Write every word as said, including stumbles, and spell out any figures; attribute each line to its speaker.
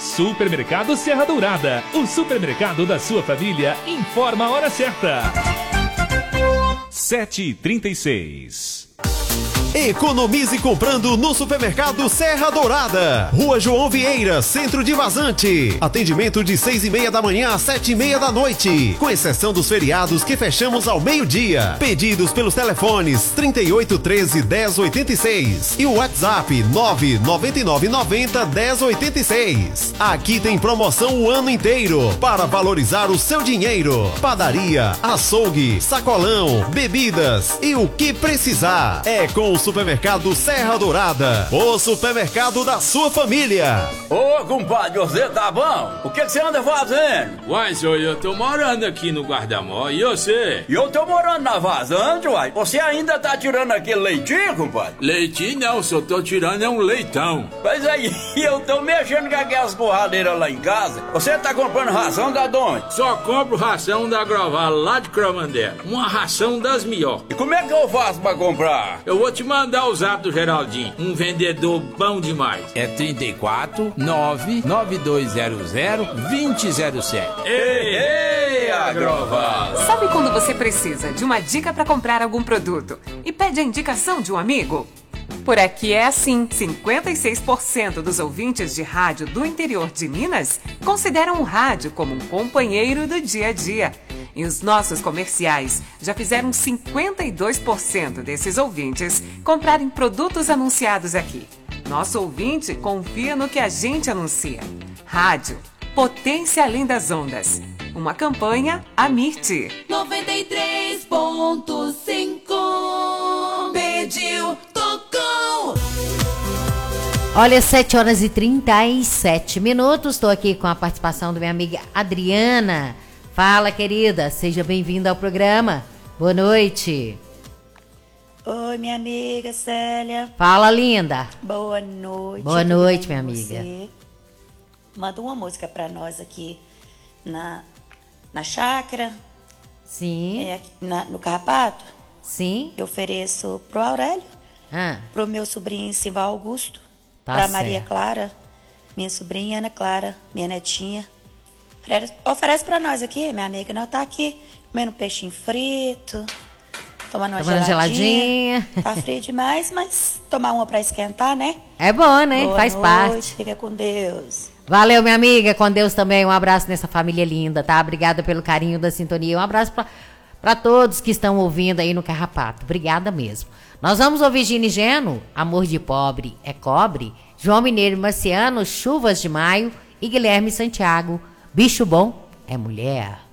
Speaker 1: Supermercado Serra Dourada, o supermercado da sua família, informa a hora certa. sete e trinta e seis.
Speaker 2: Economize comprando no Supermercado Serra Dourada. Rua João Vieira, Centro de Vazante. Atendimento de seis e meia da manhã às sete e meia da noite. Com exceção dos feriados que fechamos ao meio-dia. Pedidos pelos telefones trinta e oito, treze, dez, oitenta e seis e o WhatsApp nove nove nove nove zero, dez, oitenta e seis. Aqui tem promoção o ano inteiro para valorizar o seu dinheiro. Padaria, açougue, sacolão, bebidas e o que precisar. É com o Supermercado Serra Dourada, o supermercado da sua família.
Speaker 3: Ô, compadre, você tá bom? O que, que você anda fazendo?
Speaker 4: Uai, senhor, eu tô morando aqui no Guarda-Mó, e você?
Speaker 3: E eu tô morando na Vazante, uai. Você ainda tá tirando aquele leitinho, compadre?
Speaker 4: Leitinho não, só tô tirando é um leitão.
Speaker 3: Mas aí, eu tô mexendo com aquelas torradeiras lá em casa. Você tá comprando ração da onde?
Speaker 4: Só compro ração da Groval, lá de Cromandé. Uma ração das melhores.
Speaker 3: E como é que eu faço pra comprar?
Speaker 4: Eu vou te mandar o zap do Geraldinho, um vendedor bom demais.
Speaker 5: É trinta e quatro, nove nove dois zero zero, dois zero zero sete.
Speaker 3: Ei, ei, Agroval!
Speaker 6: Sabe quando você precisa de uma dica para comprar algum produto e pede a indicação de um amigo? Por aqui é assim, cinquenta e seis por cento dos ouvintes de rádio do interior de Minas consideram o rádio como um companheiro do dia a dia. E os nossos comerciais já fizeram cinquenta e dois por cento desses ouvintes comprarem produtos anunciados aqui. Nosso ouvinte confia no que a gente anuncia. Rádio, potência além das ondas. Uma campanha Amit.
Speaker 7: noventa e três ponto cinco. Pediu, tocou.
Speaker 8: Olha, sete horas e trinta e sete minutos. Estou aqui com a participação da minha amiga Adriana. Fala, querida, seja bem-vinda ao programa. Boa noite.
Speaker 9: Oi, minha amiga Célia.
Speaker 8: Fala, linda.
Speaker 9: Boa noite.
Speaker 8: Boa noite, minha amiga.
Speaker 9: Você. Manda uma música pra nós aqui na, na chácara.
Speaker 8: Sim.
Speaker 9: É, aqui na, no Carrapato.
Speaker 8: Sim.
Speaker 9: Eu ofereço pro Aurélio,
Speaker 8: ah.
Speaker 9: pro meu sobrinho Simval Augusto,
Speaker 8: tá
Speaker 9: pra
Speaker 8: certo.
Speaker 9: Maria Clara, minha sobrinha Ana Clara, minha netinha. Oferece pra nós aqui, minha amiga. Nós tá aqui comendo peixinho frito, tomando uma
Speaker 8: tomando geladinha.
Speaker 9: geladinha. Tá frio demais, mas tomar uma pra esquentar, né?
Speaker 8: É bom, né?
Speaker 9: Boa
Speaker 8: Faz
Speaker 9: noite,
Speaker 8: parte.
Speaker 9: Fica com Deus.
Speaker 8: Valeu, minha amiga. Com Deus também. Um abraço nessa família linda, tá? Obrigada pelo carinho da sintonia. Um abraço pra, pra todos que estão ouvindo aí no Carrapato. Obrigada mesmo. Nós vamos ouvir Gini Geno, Amor de Pobre é Cobre, João Mineiro e Marciano, Chuvas de Maio e Guilherme Santiago, Bicho Bom é Mulher.